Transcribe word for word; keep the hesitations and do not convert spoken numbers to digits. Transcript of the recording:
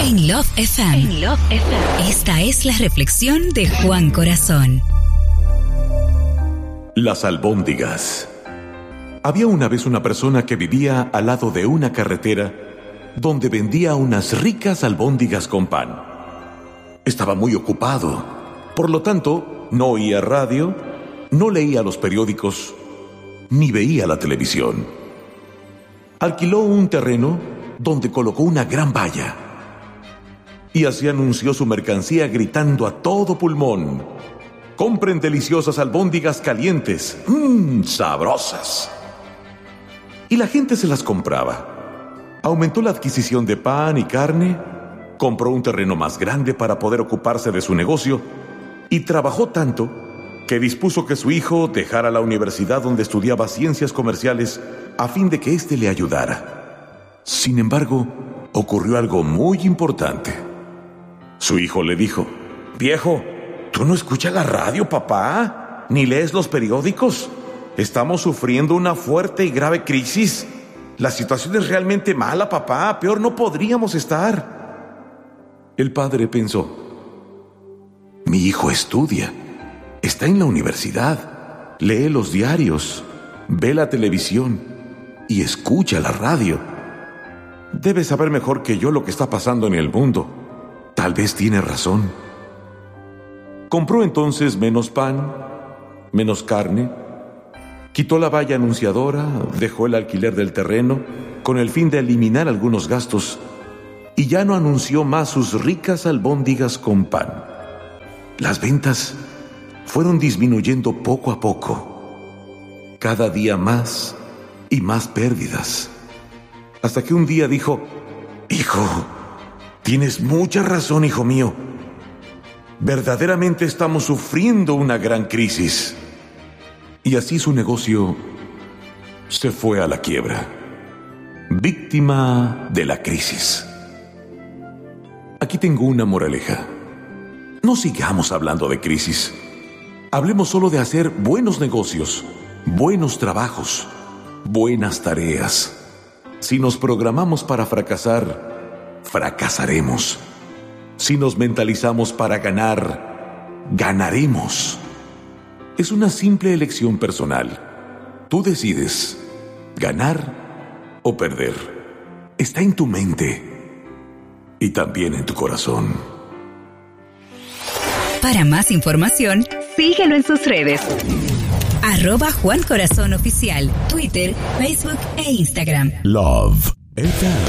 En Love F M. En Love F M. Esta es la reflexión de Juan Corazón. Las albóndigas. Había una vez una persona que vivía al lado de una carretera donde vendía unas ricas albóndigas con pan. Estaba muy ocupado, por lo tanto, no oía radio, no leía los periódicos, ni veía la televisión. Alquiló un terreno donde colocó una gran valla y así anunció su mercancía gritando a todo pulmón: compren deliciosas albóndigas calientes, mmm, sabrosas. Y la gente se las compraba. Aumentó la adquisición de pan y carne, compró un terreno más grande para poder ocuparse de su negocio y trabajó tanto que dispuso que su hijo dejara la universidad donde estudiaba ciencias comerciales a fin de que éste le ayudara. Sin embargo, ocurrió algo muy importante. Su hijo le dijo: «Viejo, ¿tú no escuchas la radio, papá? ¿Ni lees los periódicos? Estamos sufriendo una fuerte y grave crisis. La situación es realmente mala, papá. Peor no podríamos estar». El padre pensó: «Mi hijo estudia, está en la universidad, lee los diarios, ve la televisión y escucha la radio. Debe saber mejor que yo lo que está pasando en el mundo. Tal vez tiene razón». Compró entonces menos pan, menos carne, quitó la valla anunciadora, dejó el alquiler del terreno con el fin de eliminar algunos gastos y ya no anunció más sus ricas albóndigas con pan. Las ventas fueron disminuyendo poco a poco, cada día más y más pérdidas, hasta que un día dijo: «Hijo, tienes mucha razón, hijo mío. Verdaderamente estamos sufriendo una gran crisis». Y así su negocio se fue a la quiebra, víctima de la crisis. Aquí tengo una moraleja. No sigamos hablando de crisis. Hablemos solo de hacer buenos negocios, buenos trabajos, buenas tareas. Si nos programamos para fracasar, fracasaremos. Si nos mentalizamos para ganar, ganaremos. Es una simple elección personal. Tú decides ganar o perder. Está en tu mente y también en tu corazón. Para más información, Síguelo en sus redes. arroba Juan Corazón Oficial, Twitter, Facebook e Instagram. Love F M.